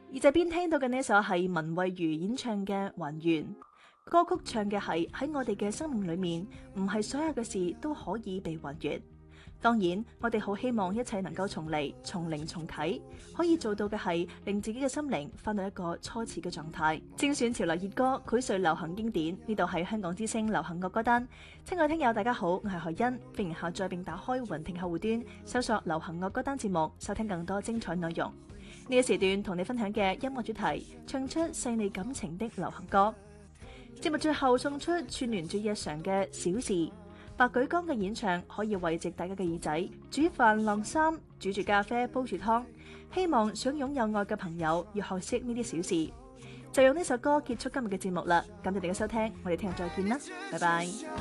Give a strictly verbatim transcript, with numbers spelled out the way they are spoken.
耳仔邊聽到嘅呢首係文慧如演唱嘅《還願》，歌曲唱嘅係喺我哋嘅生命裏面，唔係所有嘅事都可以被還原。當然，我哋好希望一切能夠重嚟，從零重啟，可以做到嘅係令自己嘅心靈翻到一個初始嘅狀態。精選潮流熱歌，膾萃流行經典，呢度係香港之聲流行樂歌單。親愛聽友大家好，我係海欣，歡迎下載並打開雲聽客戶端，搜索流行樂歌單節目，收聽更多精彩內容。呢個時段同你分享嘅音樂主題，唱出細膩感情的流行歌。節目最後送出串聯最日常嘅小事。白舉綱嘅演唱可以慰藉大家嘅耳仔，煮飯晾衫、煮住咖啡、煲住湯，希望想擁有愛嘅朋友要學識呢啲小事。就用呢首歌結束今日嘅節目啦，感謝你嘅收聽，我哋聽日再見啦，拜拜。